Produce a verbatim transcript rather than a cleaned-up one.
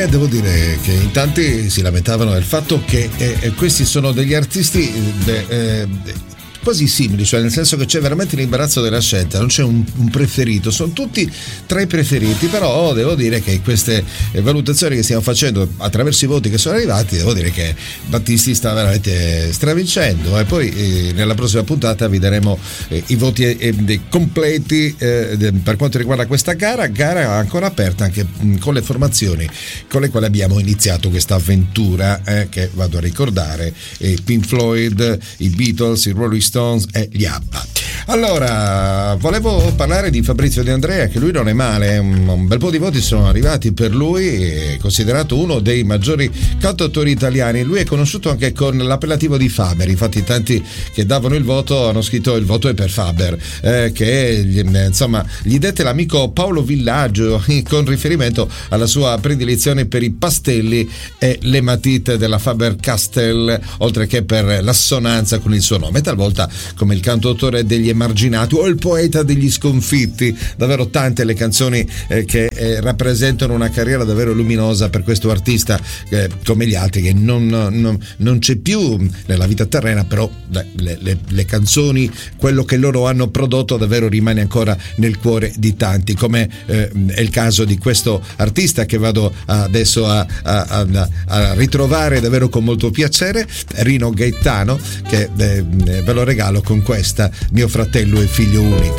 Devo dire che in tanti si lamentavano del fatto che eh, questi sono degli artisti eh, eh, quasi simili, cioè nel senso che c'è veramente l'imbarazzo della scelta, non c'è un, un preferito, sono tutti tra i preferiti, però devo dire che queste valutazioni che stiamo facendo attraverso i voti che sono arrivati, devo dire che Battisti sta veramente stravincendo, e poi eh, nella prossima puntata vi daremo eh, i voti eh, completi eh, per quanto riguarda questa gara, gara ancora aperta anche mh, con le formazioni con le quali abbiamo iniziato questa avventura eh, che vado a ricordare, eh, Pink Floyd, i Beatles, i Rolling Stones e gli ABBA. Allora, volevo parlare di Fabrizio De Andrea, che lui non è male, un bel po' di voti sono arrivati per lui, è considerato uno dei maggiori cantautori italiani. Lui è conosciuto anche con l'appellativo di Faber, infatti tanti che davano il voto hanno scritto il voto è per Faber, eh, che insomma gli dette l'amico Paolo Villaggio con riferimento alla sua predilezione per i pastelli e le matite della Faber-Castell, oltre che per l'assonanza con il suo nome, talvolta come il cantautore degli emarginati o il poeta degli sconfitti. Davvero tante le canzoni eh, che eh, rappresentano una carriera davvero luminosa per questo artista, eh, come gli altri che non, non, non c'è più nella vita terrena, però le, le, le canzoni, quello che loro hanno prodotto davvero rimane ancora nel cuore di tanti, come eh, è il caso di questo artista che vado adesso a, a, a, a ritrovare davvero con molto piacere, Rino Gaetano, che eh, ve lo regalo con questa Mio fratello e figlio unico.